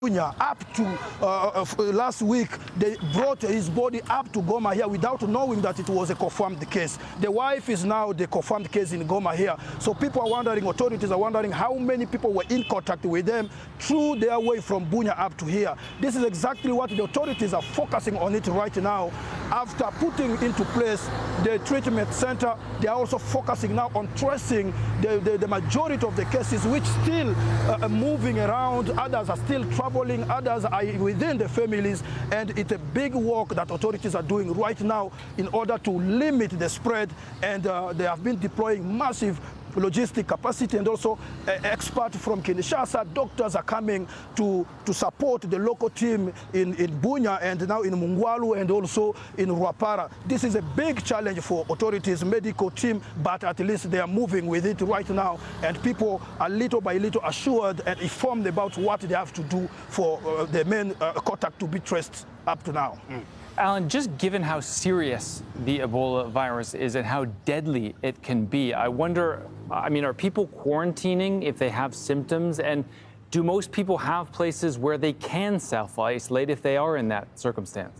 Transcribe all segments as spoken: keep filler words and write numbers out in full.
up to uh, last week, they brought his body up to Goma here without knowing that it was a confirmed case. The wife is now the confirmed case in Goma here. So people are wondering, authorities are wondering how many people were in contact with them through their way from Bunia up to here. This is exactly what the authorities are focusing on it right now. After putting into place the treatment center, they are also focusing now on tracing the, the, the majority of the cases which still uh, are moving around. Others are still traveling, others are within the families, and it's a big work that authorities are doing right now in order to limit the spread, and uh, they have been deploying massive logistic capacity, and also uh, experts from Kinshasa, doctors are coming to, to support the local team in, in Bunia and now in Mungwalu and also in Ruapara. This is a big challenge for authorities, medical team, but at least they are moving with it right now, and people are little by little assured and informed about what they have to do for uh, the main uh, contact to be traced up to now. Mm. Alan, just given how serious the Ebola virus is and how deadly it can be, I wonder, I mean, are people quarantining if they have symptoms? And do most people have places where they can self-isolate if they are in that circumstance?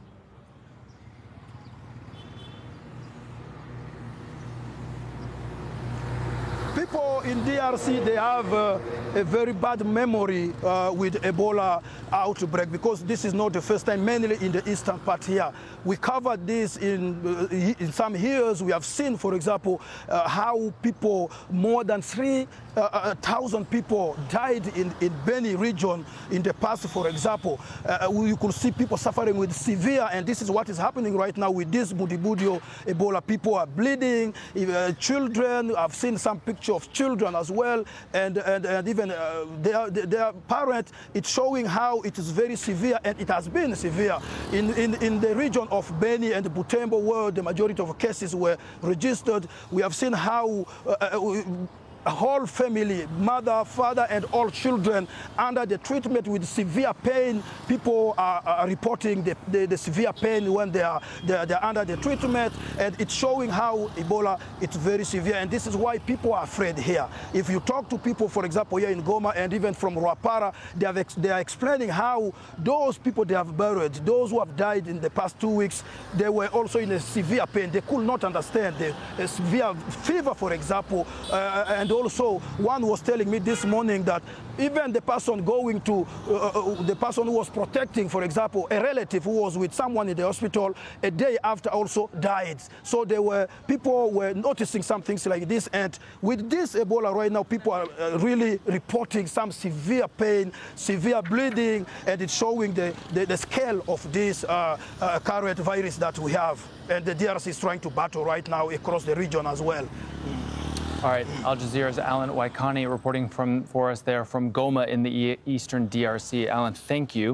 People in D R C, they have uh, a very bad memory uh, with Ebola outbreak, because this is not the first time, mainly in the eastern part here. We covered this in, uh, in some years. We have seen, for example, uh, how people, more than three thousand people died in, in Beni region in the past, for example. Uh, you could see people suffering with severe, and this is what is happening right now with this Budibudio Ebola. People are bleeding, uh, children, I've seen some pictures of children as well, and, and, and even uh, their, their parents. It's showing how it is very severe, and it has been severe. In, in, in the region of Beni and Butembo, where the majority of cases were registered, we have seen how uh, a whole family, mother, father, and all children under the treatment with severe pain. People are, are reporting the, the, the severe pain when they are they're, they're under the treatment, and it's showing how Ebola it's very severe, and this is why people are afraid here. If you talk to people, for example, here in Goma and even from Ruapara, they, have ex they are explaining how those people they have buried, those who have died in the past two weeks, they were also in a severe pain. They could not understand the, the severe fever, for example, uh, and also, one was telling me this morning that even the person going to, uh, the person who was protecting, for example, a relative who was with someone in the hospital, a day after also died. So there were, people were noticing some things like this, and with this Ebola right now, people are uh, really reporting some severe pain, severe bleeding, and it's showing the, the, the scale of this uh, uh, current virus that we have. And the D R C is trying to battle right now across the region as well. All right, Al Jazeera's Alan Waikani reporting from, for us there from Goma in the e eastern D R C. Alan, thank you.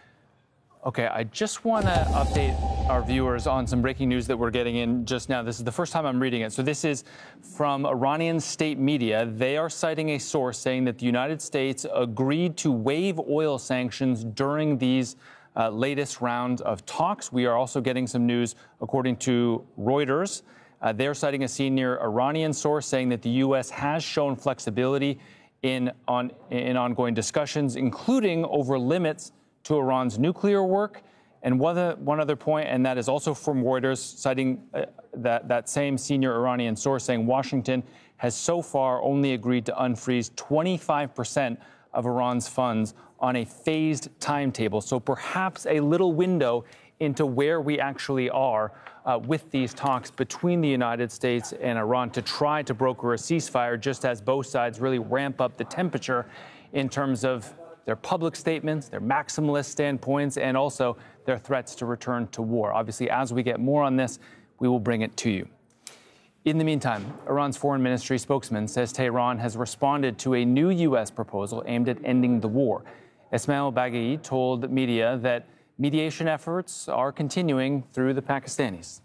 Okay, I just want to update our viewers on some breaking news that we're getting in just now. This is the first time I'm reading it. So this is from Iranian state media. They are citing a source saying that the United States agreed to waive oil sanctions during these uh, latest round of talks. We are also getting some news, according to Reuters. Uh, they're citing a senior Iranian source saying that the U S has shown flexibility in, on, in ongoing discussions, including over limits to Iran's nuclear work. And one, other, one other point, and that is also from Reuters, citing uh, that, that same senior Iranian source saying Washington has so far only agreed to unfreeze twenty-five percent of Iran's funds on a phased timetable. So perhaps a little window into where we actually are uh, with these talks between the United States and Iran to try to broker a ceasefire, just as both sides really ramp up the temperature in terms of their public statements, their maximalist standpoints, and also their threats to return to war. Obviously, as we get more on this, we will bring it to you. In the meantime, Iran's foreign ministry spokesman says Tehran has responded to a new U S proposal aimed at ending the war. Ismail Baghei told media that mediation efforts are continuing through the Pakistanis.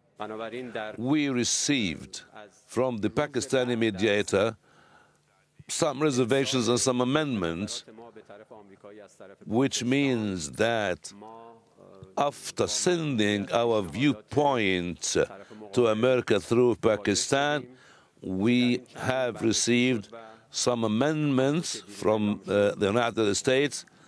We received from the Pakistani mediator some reservations and some amendments, which means that after sending our viewpoint to America through Pakistan, we have received some amendments from uh, the United States